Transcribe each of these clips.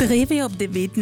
Drevi ob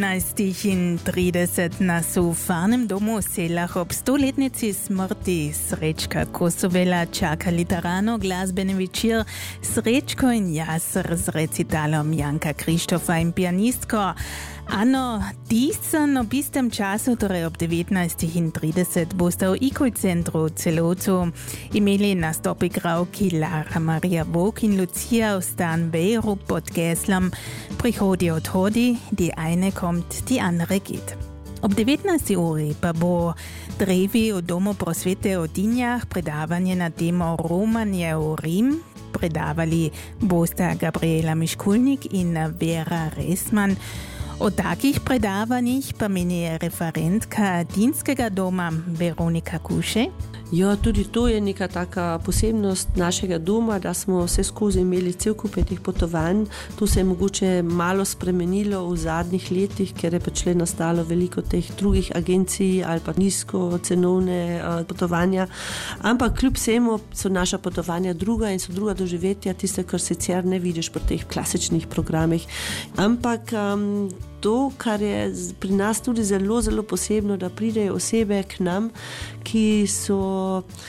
19.30 na sufarnem domu v Selah ob 100-letnici smrti Srečka Kosovela čaka literarno glasbeni večer Srečko in jaz z recitalom Janka Krištofa in pianistko. Ano, tisem ob istem času, torej ob 19.30, boste v IKOL centru v Celovcu imeli nastop igralki Lara Maria Vok in Lucia v Stan Bejru pod geslom Prihodi odhodi, die eine kommt, die andere geht. Ob 19. uri pa bo Drevi v Domu prosvete v Dinjah predavanje na temo Romanje v Rim. Predavali bosta Gabriela Miškulnik in Vera Resman. O takih predavanjih pa meni referentka Dinskega doma Veronika Kuše. Ja, tudi to je neka taka posebnost našega doma, da smo vse skozi imeli cel kup teh potovanj. To se je mogoče malo spremenilo v zadnjih letih, ker je pač le nastalo veliko teh drugih agencij ali pa nizko cenovne potovanja. Ampak kljub vsemu so naša potovanja druga in so druga doživetja, tiste, kar sicer ne vidiš pri teh klasičnih programih. Ampak to, kar je pri nas tudi zelo, zelo posebno, da pridejo osebe k nam, ki so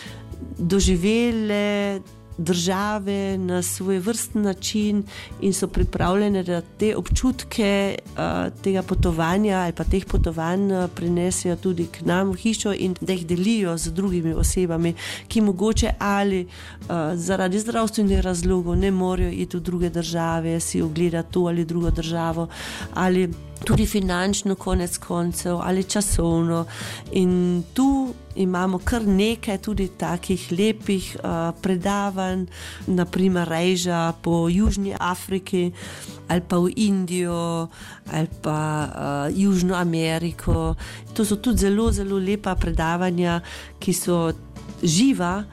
doživele države na svoj vrsten način in so pripravljene, da te občutke tega potovanja ali pa teh potovanj prinesejo tudi k nam v hišo in da jih delijo z drugimi osebami, ki mogoče ali zaradi zdravstvenih razlogov ne morejo iti v druge države, si ogledati to ali drugo državo, ali tudi finančno konec koncev ali časovno. In tu imamo kar nekaj tudi takih lepih predavanj, naprimer rejža po Južni Afriki ali pa v Indijo ali pa Južno Ameriko. To so tudi zelo, zelo lepa predavanja, ki so živa.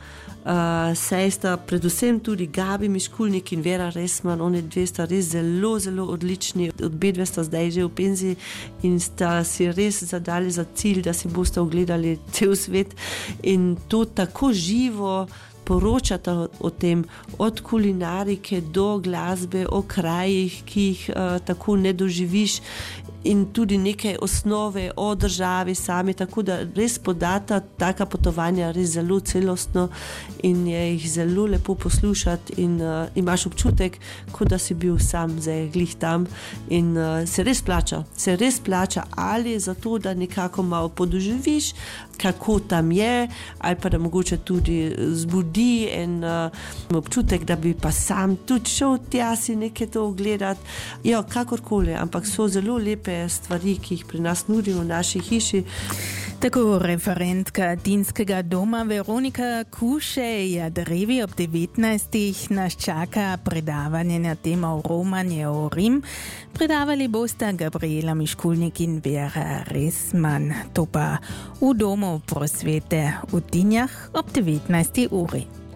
Saj sta predvsem tudi Gabi Miškulnik in Vera Resman, oni dve sta res zelo, zelo odlični. Obedve sta zdaj že v penziji in sta si res zadali za cilj, da si boste ogledali cel svet in to tako živo poročata o tem, od kulinarike do glasbe, o krajih, ki jih tako ne doživiš in tudi nekaj osnove o državi sami, tako da res podata taka potovanja res zelo celostno in je jih zelo lepo poslušati in imaš občutek, kot da si bil sam zdaj glih tam in se res plača ali zato, da nekako malo podoživiš, kako tam je, ali pa da mogoče tudi zbudi en občutek, da bi pa sam tudi šel tja si nekaj to ogledati. Ja, kakorkoli, ampak so zelo lepe stvari, ki jih pri nas nudijo v naši hiši. Tako referentka Dinskega doma Veronika Kuše je Drevi ob 19. nas čaka predavanje na temo Romanje v Rim. Predavali bosta Gabriela Miškulnik in Vera Resman. To pa v Domu prosvete v Dinjah ob 19. uri.